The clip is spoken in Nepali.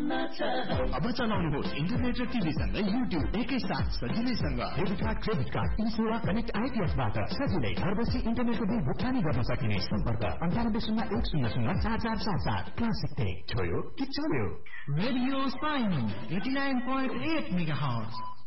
अब चलाउनुहोस् इन्टरनेट र टिभीसँग युट्युब एकैसाथ सजिलैसँग। डेबिट कार्ड, क्रेडिट कार्ड, ई सेवा कनेक्ट आइपीएसबाट सजिलै घर बसी इन्टरनेटको बिल भुक्तानी गर्न सकिने। सम्पर्क 9801004477। क्लासिक टेक छोयो कि चल्यो। Radio sign 89.8 megahertz.